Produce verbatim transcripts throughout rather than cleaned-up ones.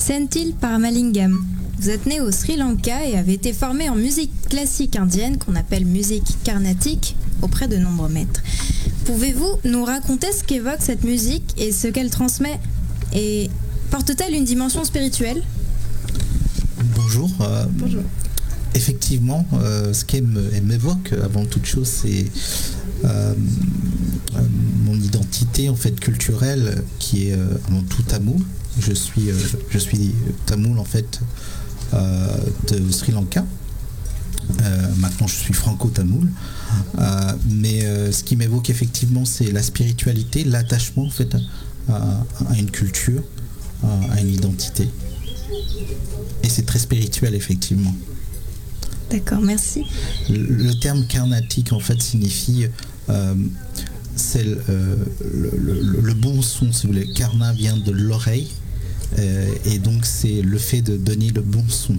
Senthil Paramalingam. Vous êtes né au Sri Lanka et avez été formé en musique classique indienne qu'on appelle musique carnatique auprès de nombreux maîtres. Pouvez-vous nous raconter ce qu'évoque cette musique et ce qu'elle transmet, et porte-t-elle une dimension spirituelle ? Bonjour. Euh, Bonjour. Effectivement, euh, ce qu'elle m'évoque avant toute chose, c'est euh, euh, mon identité en fait culturelle qui est euh, avant tout tamoul. Je suis, euh, je suis tamoul en fait euh, de Sri Lanka. Euh, maintenant, je suis franco-tamoul. Euh, mais euh, ce qui m'évoque effectivement, c'est la spiritualité, l'attachement en fait à, à une culture, à, à une identité. Et c'est très spirituel effectivement. D'accord, merci. Le, le terme carnatique en fait signifie euh, c'est le, euh, le, le, le bon son, si vous voulez. Karna vient de l'oreille euh, et donc c'est le fait de donner le bon son.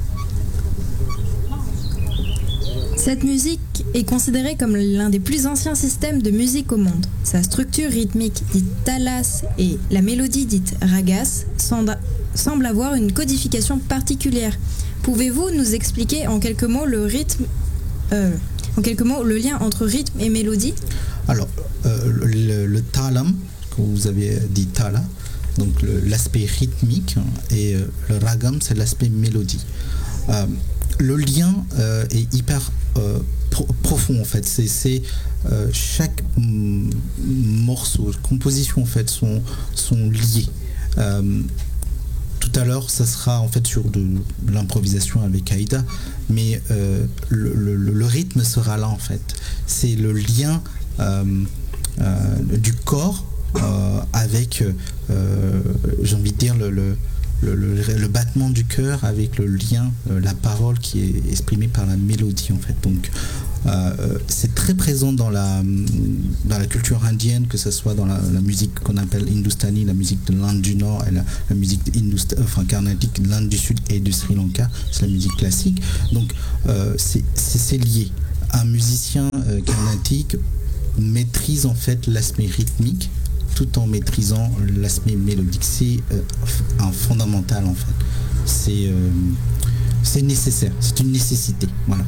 Cette musique est considérée comme l'un des plus anciens systèmes de musique au monde. Sa structure rythmique dite talas et la mélodie dite ragas semblent avoir une codification particulière. Pouvez-vous nous expliquer en quelques mots le rythme, euh, en quelques mots le lien entre rythme et mélodie ? Alors, euh, le, le talam, comme vous avez dit tala, donc le, l'aspect rythmique, et euh, le ragam, c'est l'aspect mélodie. Euh, le lien euh, est hyper euh, pro- profond en fait. C'est, c'est euh, chaque m- morceau, composition en fait sont, sont liés. Euh, Tout à l'heure, ça sera en fait sur de l'improvisation avec Aïda, mais euh, le, le, le rythme sera là en fait. C'est le lien euh, euh, du corps euh, avec, euh, j'ai envie de dire, le, le, le, le, le battement du cœur avec le lien, euh, la parole qui est exprimée par la mélodie en fait. Donc, Euh, c'est très présent dans la, dans la culture indienne, que ce soit dans la, la musique qu'on appelle hindustani, la musique de l'Inde du Nord, et la, la musique Hindust- enfin, carnatique de l'Inde du Sud et du Sri Lanka, c'est la musique classique. Donc euh, c'est, c'est, c'est lié. Un musicien euh, carnatique maîtrise en fait l'aspect rythmique tout en maîtrisant l'aspect mélodique. C'est euh, un fondamental en fait. C'est, euh, c'est nécessaire, c'est une nécessité. Voilà.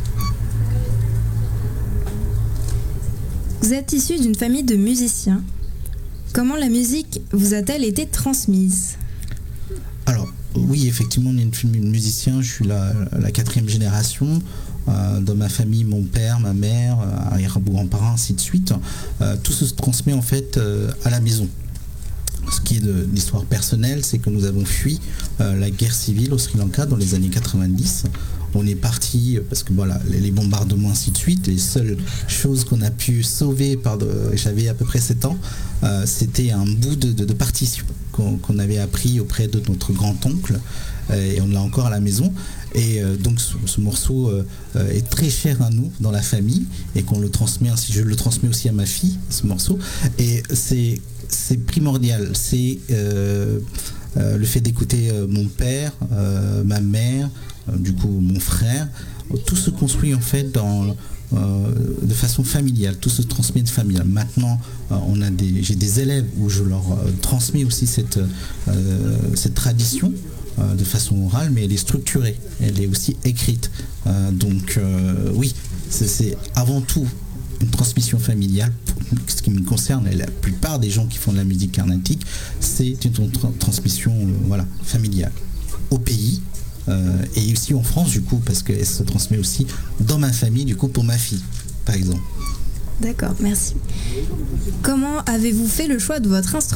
Vous êtes issu d'une famille de musiciens. Comment la musique vous a-t-elle été transmise ? Alors, oui, effectivement, on est une famille de musiciens. Je suis la, la quatrième génération. Euh, dans ma famille, mon père, ma mère, euh, arrière-grands-parents, ainsi de suite. Euh, tout se transmet en fait euh, à la maison. Ce qui est de l'histoire personnelle, c'est que nous avons fui euh, la guerre civile au Sri Lanka dans les années quatre-vingt-dix. On est parti parce que voilà, les bombardements ainsi de suite, les seules choses qu'on a pu sauver, par de, j'avais à peu près sept ans, euh, c'était un bout de, de, de partition qu'on, qu'on avait appris auprès de notre grand-oncle euh, et on l'a encore à la maison. Et euh, donc ce, ce morceau euh, est très cher à nous dans la famille et qu'on le transmet ainsi, je le transmets aussi à ma fille, ce morceau. Et c'est, c'est primordial, c'est euh, euh, le fait d'écouter euh, mon père, euh, ma mère, du coup mon frère, tout se construit en fait dans, euh, de façon familiale, tout se transmet de familial. Maintenant, euh, on a des, j'ai des élèves où je leur euh, transmets aussi cette, euh, cette tradition euh, de façon orale, mais elle est structurée, elle est aussi écrite. Euh, donc euh, oui, c'est, c'est avant tout une transmission familiale. Pour ce qui me concerne, et la plupart des gens qui font de la musique carnatique, c'est une tra- transmission euh, voilà, familiale au pays. Euh, et aussi en France du coup parce qu'elle se transmet aussi dans ma famille du coup pour ma fille par exemple. D'accord, merci. Comment avez-vous fait le choix de votre instrument ?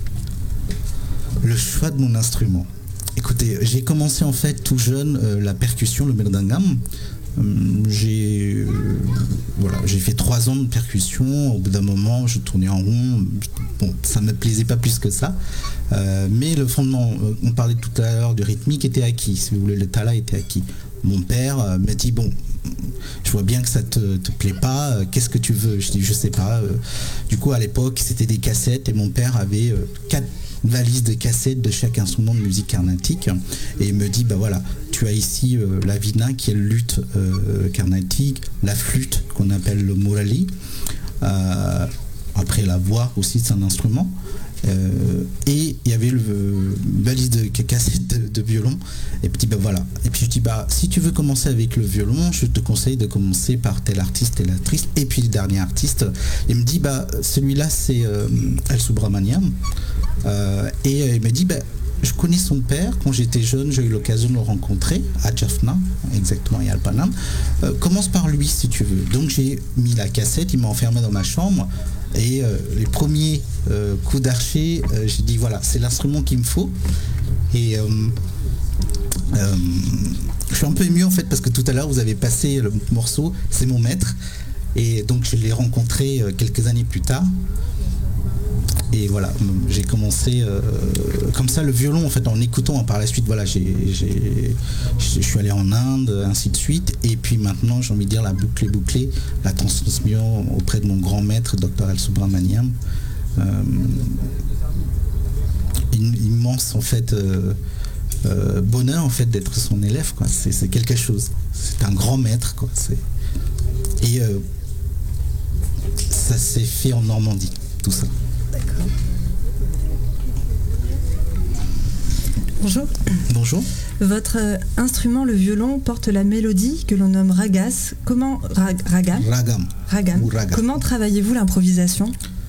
Le choix de mon instrument. Écoutez, j'ai commencé en fait tout jeune euh, la percussion, le mridangam. Euh, j'ai, euh, voilà, j'ai fait trois ans de percussion. Au bout d'un moment, je tournais en rond. Bon, ça ne me plaisait pas plus que ça. Euh, mais le fondement, euh, on parlait tout à l'heure du rythmique, était acquis. Si vous voulez, le tala était acquis. Mon père euh, m'a dit bon, je vois bien que ça te, te plaît pas. Euh, qu'est-ce que tu veux ? Je dis je sais pas. Euh, du coup, à l'époque, c'était des cassettes et mon père avait euh, quatre valises de cassettes de chaque instrument de musique carnatique et il me dit bah voilà, tu as ici euh, la vina qui est le luth euh, carnatique, la flûte qu'on appelle le murali, euh, après la voix aussi c'est un instrument, euh, et il y avait le euh, valise de violon. Et puis ben voilà. Et puis je dis bah si tu veux commencer avec le violon, je te conseille de commencer par tel artiste, tel artiste. Et puis le dernier artiste, il me dit bah celui-là c'est euh, El Subramaniam. Euh, et euh, il me dit bah je connais son père, quand j'étais jeune, j'ai eu l'occasion de le rencontrer à Jaffna, exactement, et Alpanam. Euh, commence par lui si tu veux. Donc j'ai mis la cassette, il m'a enfermé dans ma chambre, et euh, les premiers euh, coups d'archer, euh, j'ai dit voilà, c'est l'instrument qu'il me faut. Et euh, euh, je suis un peu ému en fait, parce que tout à l'heure vous avez passé le morceau, c'est mon maître, et donc je l'ai rencontré euh, quelques années plus tard. Et voilà, j'ai commencé euh, comme ça le violon en fait en écoutant par la suite. Voilà, j'ai, j'ai, je suis allé en Inde, ainsi de suite. Et puis maintenant, j'ai envie de dire la boucle est bouclée, la transmission auprès de mon grand maître, docteur El Subramaniam. Euh, une immense en fait euh, euh, bonheur en fait d'être son élève. Quoi. C'est, c'est quelque chose. C'est un grand maître. Quoi. C'est... Et euh, ça s'est fait en Normandie, tout ça. D'accord. Bonjour. Bonjour. Votre euh, instrument, le violon, porte la mélodie que l'on nomme ragas. Comment ra, ragam. Ragam. Ragam. Ou raga. Comment travaillez-vous l'improvisation ?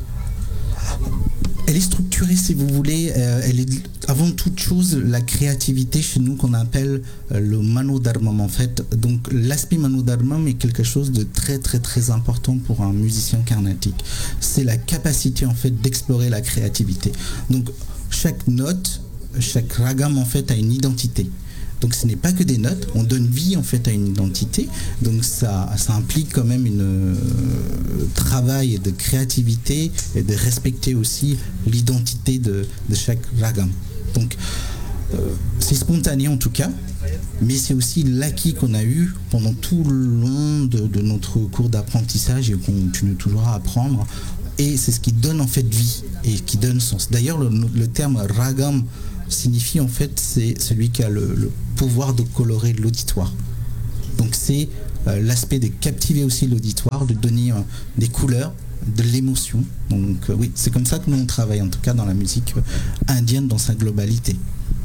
Elle est structurée, si vous voulez. Euh, elle est avant toute chose la créativité chez nous qu'on appelle euh, le manodharmam en fait. Donc l'aspect manodharmam est quelque chose de très très très important pour un musicien carnatique. C'est la capacité en fait d'explorer la créativité. Donc chaque note, chaque ragam en fait a une identité. Donc ce n'est pas que des notes, on donne vie en fait à une identité, donc ça, ça implique quand même une euh, travail de créativité et de respecter aussi l'identité de, de chaque ragam. Donc euh, c'est spontané en tout cas, mais c'est aussi l'acquis qu'on a eu pendant tout le long de, de notre cours d'apprentissage et qu'on continue toujours à apprendre. Et c'est ce qui donne en fait vie et qui donne sens. D'ailleurs le, le terme ragam signifie en fait c'est celui qui a le, le pouvoir de colorer l'auditoire. Donc c'est euh, l'aspect de captiver aussi l'auditoire, de donner euh, des couleurs, de l'émotion. Donc euh, oui, c'est comme ça que nous on travaille en tout cas dans la musique euh, indienne dans sa globalité.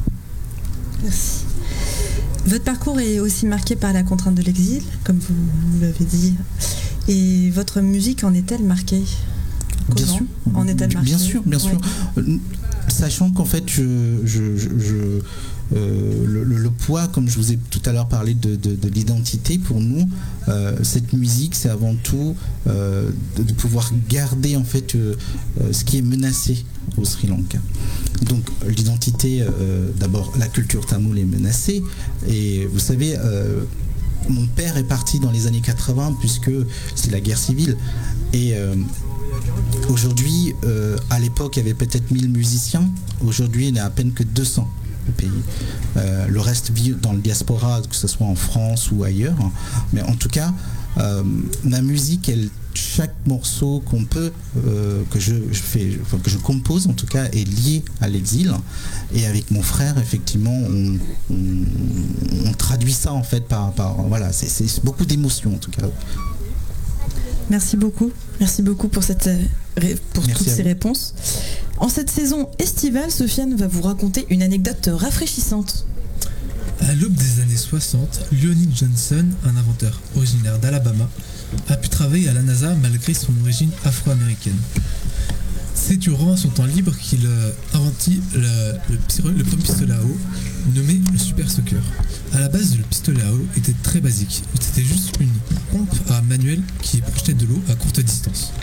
Merci. Votre parcours est aussi marqué par la contrainte de l'exil, comme vous l'avez dit. Et votre musique en est-elle marquée ? Bien sûr. En est-elle marquée ? Bien sûr, bien sûr. Ouais. Sachant qu'en fait, je, je, je, je euh, le, le, le poids, comme je vous ai tout à l'heure parlé de, de, de l'identité, pour nous, euh, cette musique, c'est avant tout euh, de, de pouvoir garder en fait euh, ce qui est menacé au Sri Lanka. Donc l'identité, euh, d'abord, la culture tamoule est menacée, et vous savez. Euh, mon père est parti dans les années quatre-vingts puisque c'est la guerre civile. Et euh, aujourd'hui, euh, à l'époque, il y avait peut-être mille musiciens. Aujourd'hui, il n'y a à peine que deux cents au pays. Euh, le reste vit dans le diaspora, que ce soit en France ou ailleurs. Mais en tout cas, euh, ma musique, elle, chaque morceau qu'on peut, euh, que je, je fais, enfin, que je compose en tout cas, est lié à l'exil. Et avec mon frère, effectivement, on, on, on traduit ça en fait par, par voilà, c'est, c'est beaucoup d'émotions en tout cas. Merci beaucoup. Merci beaucoup pour, cette, pour Merci toutes ces réponses. En cette saison estivale, Sofiane va vous raconter une anecdote rafraîchissante. À l'aube des années soixante, Leonid Johnson, un inventeur originaire d'Alabama, a pu travailler à la NASA malgré son origine afro-américaine. C'est durant son temps libre qu'il a inventé le, le, le premier pistolet à eau, nommé le Super Soaker. À la base, le pistolet à eau était très basique. C'était juste une pompe à manuel qui projetait de l'eau à courte distance.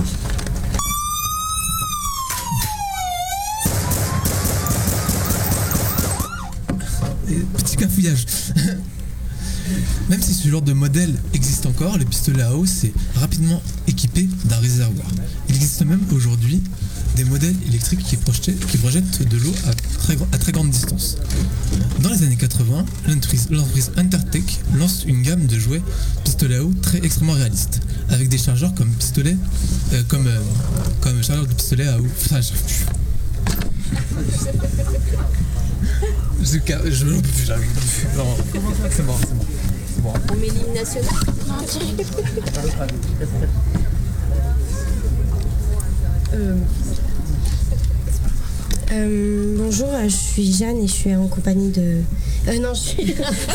Et petit cafouillage. Même si ce genre de modèle existe encore, le pistolet à eau s'est rapidement équipé d'un réservoir. Il existe même aujourd'hui des modèles électriques qui, qui projettent de l'eau à très, à très grande distance. Dans les années quatre-vingts, l'entreprise, l'entreprise Intertech lance une gamme de jouets pistolet à eau très extrêmement réalistes, avec des chargeurs comme pistolet, euh, comme, euh, comme chargeur de pistolet à eau. Enfin, je... Je je n'en peux plus, j'arrive plus. Non, c'est bon, c'est bon. C'est bon. On met l'hymne national. Euh, Euh, bonjour, je suis Jeanne et je suis en compagnie de... Euh, non, je suis...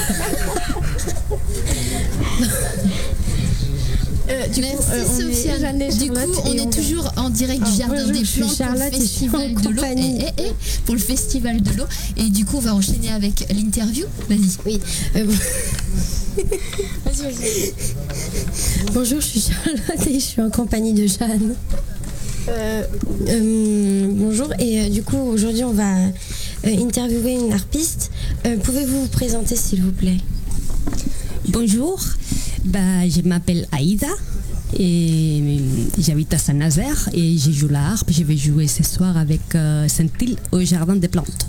Euh, du Merci coup, euh, on Sofiane. Est du coup, on est on toujours va... en direct du Jardin ah, bonjour, des Plantes pour le Festival de l'eau. Et, et, et, pour le Festival de l'eau. Et du coup, on va enchaîner avec l'interview. Vas-y. Oui. Euh, vas-y, vas-y. Bonjour, je suis Charlotte et je suis en compagnie de Jeanne. Euh, euh, bonjour, et euh, du coup, aujourd'hui, on va euh, interviewer une harpiste. Euh, pouvez-vous vous présenter, s'il vous plaît? Bonjour. Bah, je m'appelle Aïda et j'habite à Saint-Nazaire et je joue la harpe. Je vais jouer ce soir avec euh, Saint-Île au Jardin des Plantes.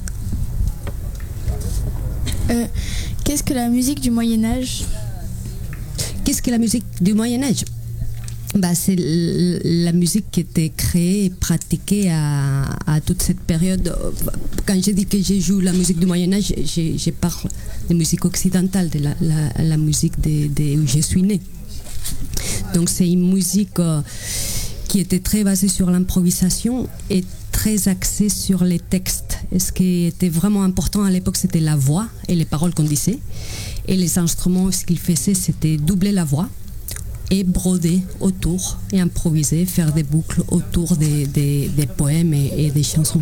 Euh, qu'est-ce que la musique du Moyen-Âge? Qu'est-ce que la musique du Moyen-Âge? Bah, c'est la musique qui était créée et pratiquée à, à toute cette période. Quand je dis que je joue la musique du Moyen-Âge, je, je parle de musique occidentale, de la, la, la musique de, de, où je suis née. Donc c'est une musique euh, qui était très basée sur l'improvisation et très axée sur les textes. Et ce qui était vraiment important à l'époque, c'était la voix et les paroles qu'on disait. Et les instruments, ce qu'ils faisaient, c'était doubler la voix et broder autour et improviser, faire des boucles autour des, des, des poèmes et, et des chansons.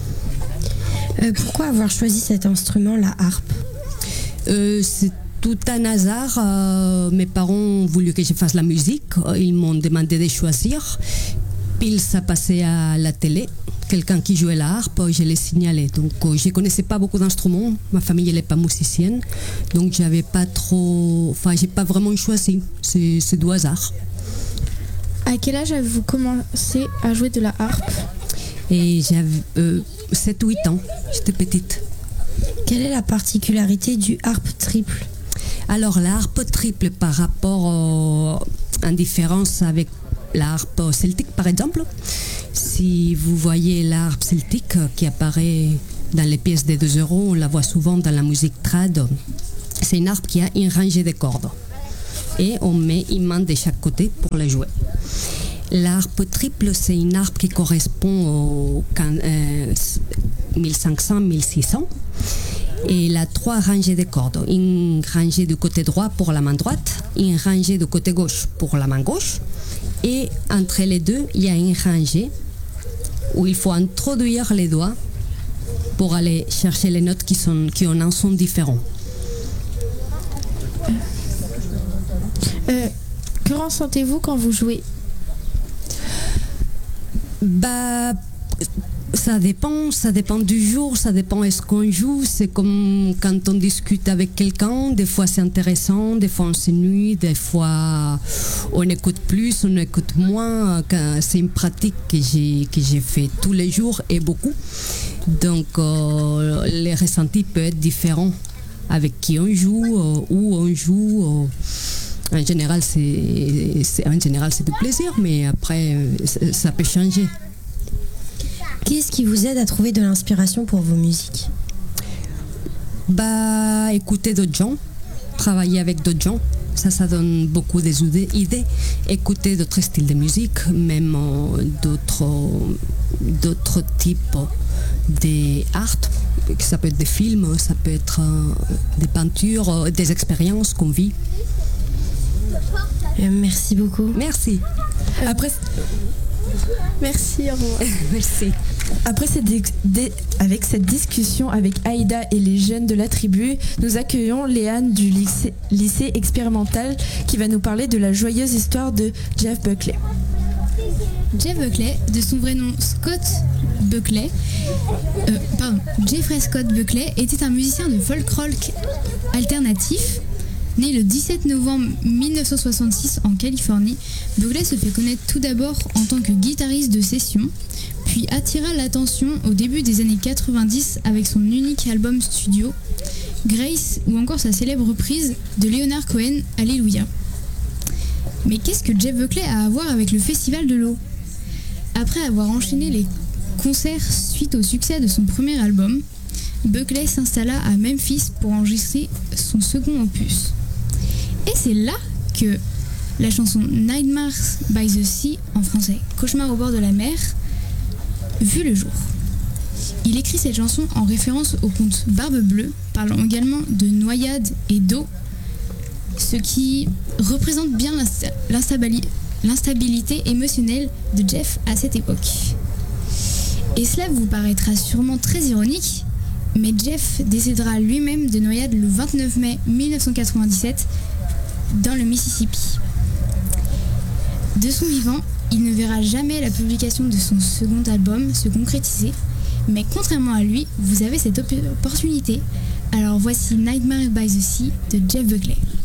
Euh, pourquoi avoir choisi cet instrument, la harpe? euh, C'est tout un hasard. Euh, mes parents ont voulu que je fasse la musique. Ils m'ont demandé de choisir. Pile, ça passait à la télé. Quelqu'un qui jouait la harpe, je l'ai signalé. Donc, je ne connaissais pas beaucoup d'instruments. Ma famille, elle n'est pas musicienne. Donc, j'avais pas trop... Enfin, je n'ai pas vraiment choisi. C'est, c'est du hasard. À quel âge avez-vous commencé à jouer de la harpe? Et j'avais euh, sept ou huit ans. J'étais petite. Quelle est la particularité du harpe triple? Alors, la harpe triple, par rapport à une différence avec la harpe celtique, par exemple, si vous voyez la harpe celtique qui apparaît dans les pièces de deux euros, on la voit souvent dans la musique trad. C'est une harpe qui a une rangée de cordes et on met une main de chaque côté pour la jouer. La harpe triple, c'est une harpe qui correspond au euh, mille cinq cents à mille six cents. Et il a trois rangées de cordes. Une rangée du côté droit pour la main droite, une rangée du côté gauche pour la main gauche. Et entre les deux, il y a une rangée où il faut introduire les doigts pour aller chercher les notes qui, sont, qui ont un son différent. Euh, que ressentez-vous quand vous jouez? Bah, ça dépend, ça dépend du jour, ça dépend est-ce qu'on joue. C'est comme quand on discute avec quelqu'un, des fois c'est intéressant, des fois on s'ennuie, des fois on écoute plus, on écoute moins. C'est une pratique que j'ai, que j'ai fait tous les jours et beaucoup. Donc euh, les ressentis peuvent être différents avec qui on joue, euh, où on joue. Euh, en général, c'est, c'est, en général, c'est du plaisir, mais après, ça, ça peut changer. Qu'est-ce qui vous aide à trouver de l'inspiration pour vos musiques? Bah, écouter d'autres gens, travailler avec d'autres gens, ça, ça donne beaucoup d'idées. idées. Écouter d'autres styles de musique, même euh, d'autres, d'autres types d'art. Ça peut être des films, ça peut être euh, des peintures, euh, des expériences qu'on vit. Euh, merci beaucoup. Merci. Après, merci, au revoir. Merci. Après cette dé- avec cette discussion avec Aïda et les jeunes de la tribu, nous accueillons Léane du lycée, lycée expérimental qui va nous parler de la joyeuse histoire de Jeff Buckley. Jeff Buckley, de son vrai nom Scott Buckley, euh, pardon, Jeffrey Scott Buckley, était un musicien de folk rock alternatif. Né le dix-sept novembre mille neuf cent soixante-six en Californie, Buckley se fait connaître tout d'abord en tant que guitariste de session, puis attira l'attention au début des années quatre-vingt-dix avec son unique album studio, Grace, ou encore sa célèbre reprise de Leonard Cohen, Alléluia. Mais qu'est-ce que Jeff Buckley a à voir avec le Festival de l'eau? Après avoir enchaîné les concerts suite au succès de son premier album, Buckley s'installa à Memphis pour enregistrer son second opus. Et c'est là que la chanson Nightmares by the Sea, en français Cauchemar au bord de la mer, vit le jour. Il écrit cette chanson en référence au conte Barbe Bleue, parlant également de noyade et d'eau, ce qui représente bien l'insta- l'instabili- l'instabilité émotionnelle de Jeff à cette époque. Et cela vous paraîtra sûrement très ironique, mais Jeff décédera lui-même de noyade le vingt-neuf mai mille neuf cent quatre-vingt-dix-sept dans le Mississippi. De son vivant, il ne verra jamais la publication de son second album se concrétiser, mais contrairement à lui, vous avez cette op- opportunité. Alors voici Nightmare by the Sea de Jeff Buckley.